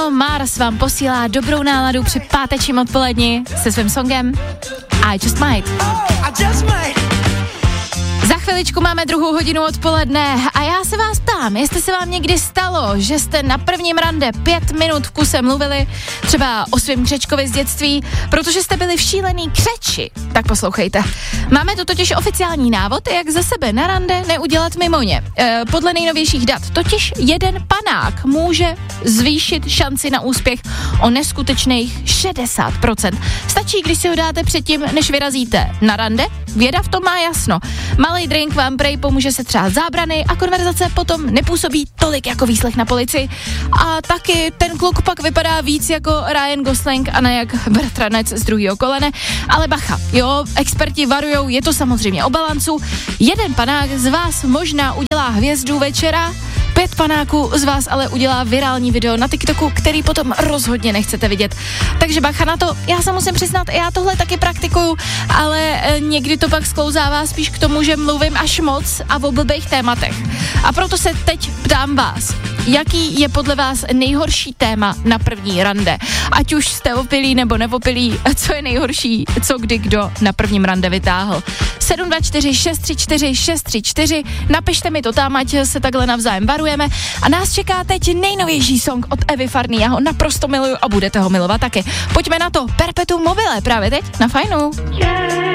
Bruno Mars vám posílá dobrou náladu při pátečním odpoledni se svým songem I Just Might. Za chviličku máme 2. hodinu odpoledne a já se vás ptám, jestli se vám někdy stalo, že jste na prvním rande 5 minut v kuse mluvili třeba o svém křečkovi z dětství, protože jste byli v šílený křeči. Tak poslouchejte. Máme tu totiž oficiální návod, jak ze sebe na rande neudělat mimoně. Podle nejnovějších dat totiž jeden panák může zvýšit šanci na úspěch o neskutečných 60%. Stačí, když si ho dáte předtím, než vyrazíte na rande. Věda v tom má jasno. Malý drink vám prej pomůže se třeba zábrany a konverzace potom nepůsobí tolik jako výslech na policii. A taky ten kluk pak vypadá víc jako Ryan Gosling a ne jak bratranec z druhého kolene. Ale bacha, jo, experti varujou, je to samozřejmě o balancu. Jeden panák z vás možná udělá hvězdu večera, 5 panáků z vás ale udělá virální video na TikToku, který potom rozhodně nechcete vidět. Takže bacha na to, já se musím přiznat, já tohle taky praktikuju, ale někdy to pak sklouzává spíš k tomu, že mluvím až moc a o blbých tématech. A proto se teď ptám vás, jaký je podle vás nejhorší téma na první rande? Ať už jste opilí nebo neopilí, co je nejhorší, co kdy kdo na prvním rande vytáhl. 724 634 634, napište mi to tam, ať se takhle navzájem varujeme. A nás čeká teď nejnovější song od Evy Farný, já ho naprosto miluju a budete ho milovat taky. Pojďme na to, Perpetuum mobile právě teď na Fajnu.